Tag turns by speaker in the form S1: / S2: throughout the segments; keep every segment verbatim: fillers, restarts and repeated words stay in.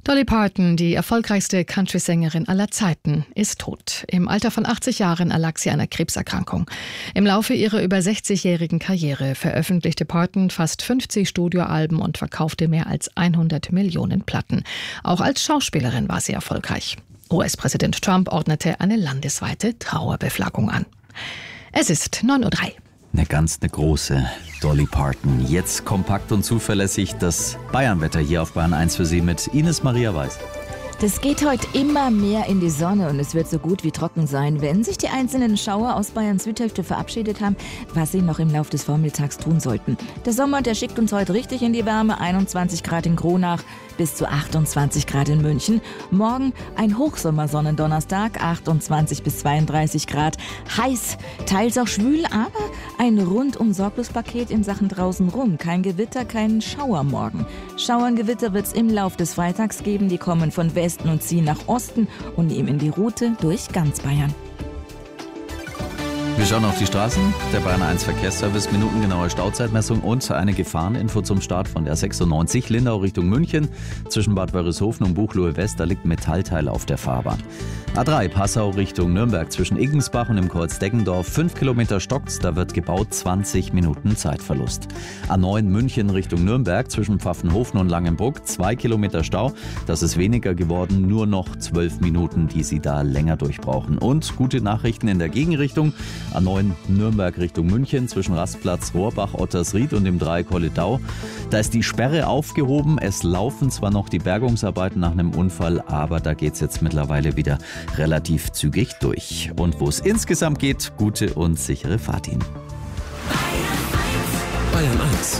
S1: Dolly Parton, die erfolgreichste Country-Sängerin aller Zeiten, ist tot. Im Alter von achtzig Jahren erlag sie einer Krebserkrankung. Im Laufe ihrer über sechzigjährigen Karriere veröffentlichte Parton fast fünfzig Studioalben und verkaufte mehr als hundert Millionen Platten. Auch als Schauspielerin war sie erfolgreich. U S-Präsident Trump ordnete eine landesweite Trauerbeflaggung an. Es ist neun Uhr drei.
S2: Eine ganz eine große Dolly Parton. Jetzt kompakt und zuverlässig das Bayernwetter hier auf Bayern eins für Sie mit Ines Maria Weiß.
S3: Das geht heute immer mehr in die Sonne und es wird so gut wie trocken sein, wenn sich die einzelnen Schauer aus Bayerns Südhälfte verabschiedet haben, was sie noch im Laufe des Vormittags tun sollten. Der Sommer, der schickt uns heute richtig in die Wärme, einundzwanzig Grad in Kronach bis zu achtundzwanzig Grad in München. Morgen ein Hochsommersonnendonnerstag, achtundzwanzig bis zweiunddreißig Grad. Heiß, teils auch schwül, aber ein rundum sorglos Paket in Sachen draußen rum. Kein Gewitter, kein Schauer morgen. Schauer und Gewitter wird es im Lauf des Freitags geben, die kommen von Westen und ziehen nach Osten und nehmen die Route durch ganz Bayern.
S2: Wir schauen auf die Straßen. Der Bayern eins Verkehrsservice, minutengenaue Stauzeitmessung und eine Gefahreninfo zum Start von der sechsundneunzig Lindau Richtung München. Zwischen Bad Wörishofen und Buchloe West, da liegt ein Metallteil auf der Fahrbahn. A drei Passau Richtung Nürnberg zwischen Iggensbach und dem Kreuz Deggendorf. fünf Kilometer stockt's, da wird gebaut, zwanzig Minuten Zeitverlust. A neun München Richtung Nürnberg zwischen Pfaffenhofen und Langenbruck. zwei Kilometer Stau, das ist weniger geworden, nur noch zwölf Minuten, die Sie da länger durchbrauchen. Und gute Nachrichten in der Gegenrichtung. A neun Nürnberg Richtung München zwischen Rastplatz, Rohrbach, Ottersried und dem Dreieck Holledau. Da ist die Sperre aufgehoben. Es laufen zwar noch die Bergungsarbeiten nach einem Unfall, aber da geht es jetzt mittlerweile wieder relativ zügig durch. Und wo es insgesamt geht, gute und sichere Fahrt Ihnen.
S4: Bayern eins.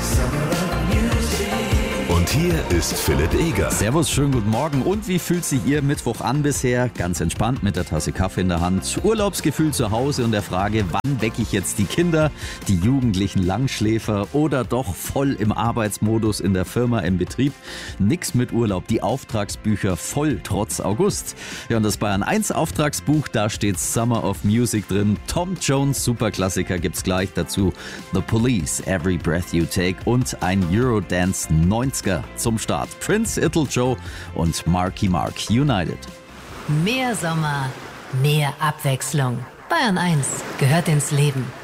S4: Und hier ist Philipp Eger.
S2: Servus, schönen guten Morgen. Und wie fühlt sich Ihr Mittwoch an bisher? Ganz entspannt mit der Tasse Kaffee in der Hand. Urlaubsgefühl zu Hause und der Frage, wann wecke ich jetzt die Kinder, die jugendlichen Langschläfer oder doch voll im Arbeitsmodus in der Firma, im Betrieb? Nix mit Urlaub, die Auftragsbücher voll trotz August. Ja, und das Bayern eins Auftragsbuch, da steht Summer of Music drin. Tom Jones Superklassiker gibt's gleich dazu. The Police, Every Breath You Take und ein Eurodance neunziger zum Start. Prince, It'll Joe und Marky Mark, United.
S5: Mehr Sommer, mehr Abwechslung. Bayern eins gehört ins Leben.